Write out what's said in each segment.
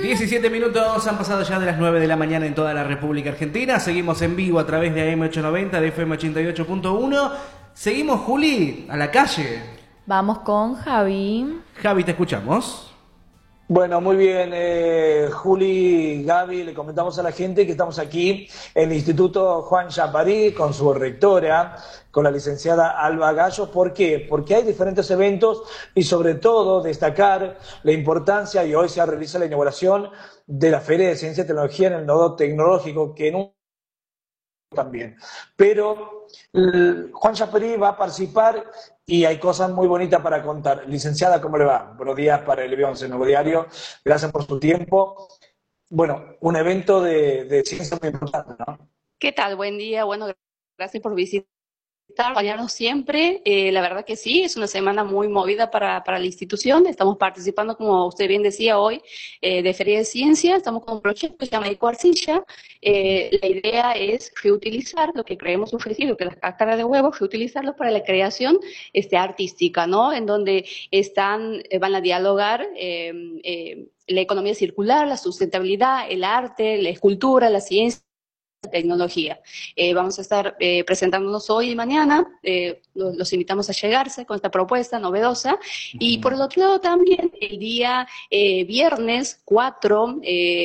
17 minutos han pasado ya de las 9 de la mañana en toda la República Argentina. Seguimos en vivo a través de AM890, de FM88.1. Seguimos, Juli, a la calle. Vamos con Javi. Javi, te escuchamos. Bueno, muy bien, Juli, Gaby, le comentamos a la gente que estamos aquí en el Instituto Juan Chaparí con su rectora, con la licenciada Alba Gallo. ¿Por qué? Porque hay diferentes eventos y sobre todo destacar la importancia, y hoy se realiza la inauguración de la Feria de Ciencia y Tecnología en el Nodo Tecnológico, que en un también. Pero Juan Chaparí va a participar y hay cosas muy bonitas para contar. Licenciada, ¿cómo le va? Buenos días para el Beyoncé Nuevo Diario. Gracias por su tiempo. Bueno, un evento de ciencia muy importante, ¿no? ¿Qué tal? Buen día. Bueno, gracias por visitarnos siempre. La verdad que sí, es una semana muy movida para la institución. Estamos participando, como usted bien decía hoy, de Feria de Ciencia. Estamos con un proyecto que se llama Ecoarcilla. La idea es reutilizar lo que creemos ofrecido, que las cáscaras de huevos, reutilizarlos para la creación artística, ¿no? En donde van a dialogar la economía circular, la sustentabilidad, el arte, la escultura, la ciencia, tecnología. Vamos a estar presentándonos hoy y mañana, los invitamos a llegarse con esta propuesta novedosa. Y por el otro lado también, el día viernes 4,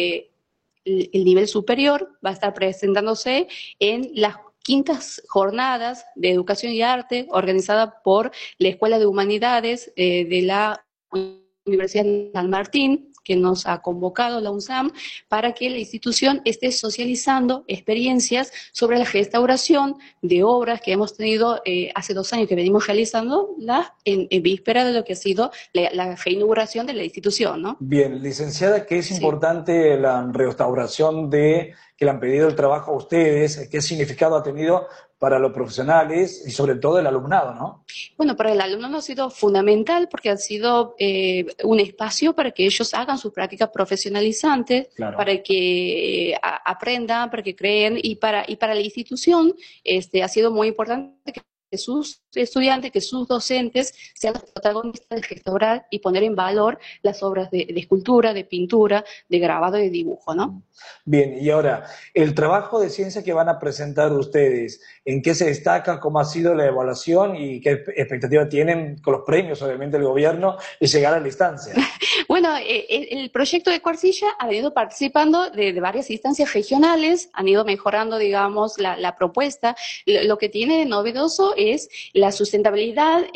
el nivel superior va a estar presentándose en las quintas jornadas de educación y arte organizada por la Escuela de Humanidades de la Universidad de San Martín, que nos ha convocado la UNSAM para que la institución esté socializando experiencias sobre la restauración de obras que hemos tenido hace 2 años que venimos realizando en víspera de lo que ha sido la reinauguración de la institución, ¿no? Bien, licenciada, ¿qué es importante la restauración que le han pedido el trabajo a ustedes? ¿Qué significado ha tenido para los profesionales y sobre todo el alumnado, ¿no? Bueno, para el alumno ha sido fundamental porque ha sido un espacio para que ellos hagan sus prácticas profesionalizantes, claro, para que aprendan, para que creen, y para la institución ha sido muy importante que sus estudiantes, que sus docentes sean los protagonistas de restaurar y poner en valor las obras de escultura, de pintura, de grabado y de dibujo, ¿no? Bien, y ahora, el trabajo de ciencia que van a presentar ustedes, ¿en qué se destaca? ¿Cómo ha sido la evaluación? ¿Y qué expectativa tienen con los premios, obviamente, del gobierno y llegar a la instancia? Bueno, el proyecto de Ecoarcilla ha venido participando de varias instancias regionales, han ido mejorando, digamos, la propuesta. Lo que tiene de novedoso es la sustentabilidad